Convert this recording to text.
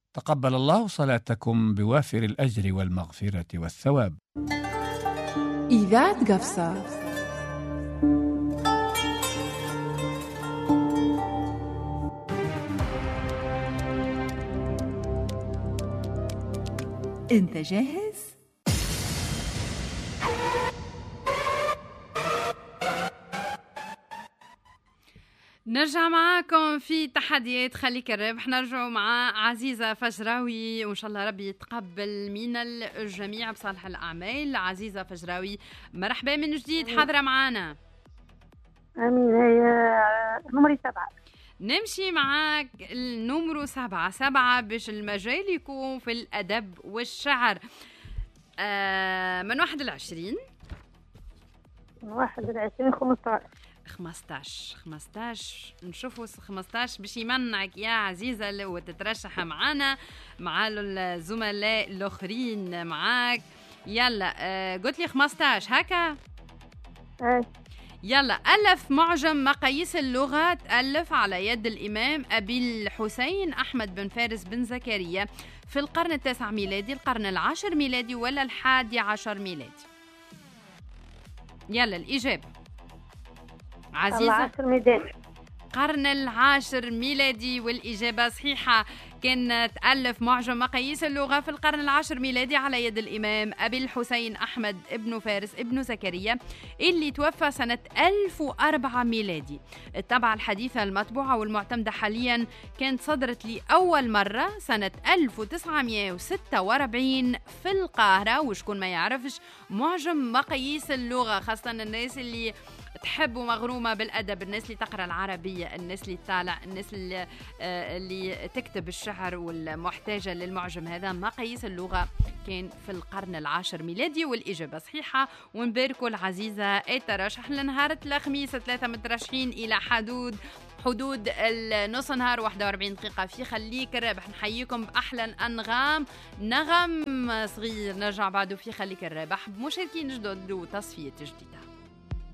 تقبل الله صلاتكم بوافر الأجر والمغفرة والثواب. إذاعة قفصة. أنت جاهز؟ نرجع معاكم في تحديات خليك الربح. نرجع مع عزيزة فجراوي، وإن شاء الله ربي يتقبل من الجميع بصالح الأعمال. عزيزة فجراوي مرحبا من جديد، حاضرة معانا. أمين. هي نمري 7. نمشي معاك النمرو 7 باش المجال يكون في الأدب والشعر. من 21 من 21 15 نشوفوا 15 باش يمنعك يا عزيزة وتترشح معنا مع الزملاء الآخرين معاك. يلا قلت لي 15 هكا. يلا. ألف معجم مقاييس اللغة تألف على يد الإمام أبي الحسين أحمد بن فارس بن زكريا في القرن 9 ميلادي، القرن 10 ميلادي ولا 11 ميلادي؟ يلا الإجابة عزيزة. 10 ميلادي. قرن 10 ميلادي، والإجابة صحيحة. كان تألف معجم مقاييس اللغة في القرن 10 ميلادي على يد الإمام أبي الحسين أحمد ابن فارس ابن زكريا اللي توفى سنة 1004 ميلادي. الطبعة الحديثة المطبوعة والمعتمدة حاليا كانت صدرت لأول مرة سنة 1946 في القاهرة. وشكون ما يعرفش معجم مقاييس اللغة، خاصة الناس اللي تحب ومغرومة بالأدب، الناس اللي تقرأ العربية، الناس اللي تطالع، الناس اللي تكتب الشعر والمحتاجة للمعجم هذا. مقاييس اللغة كان في القرن 10 ميلادي، والإجابة صحيحة. ونباركوا العزيزة الترشح لنهار الخميس 3 مترشحين إلى حدود النص نهار 41 دقيقة في خليك الرابح. نحييكم بأحلى الأنغام، نغم صغير نرجع بعده في خليك الرابح بمشاركين جدد وتصفية جديدة.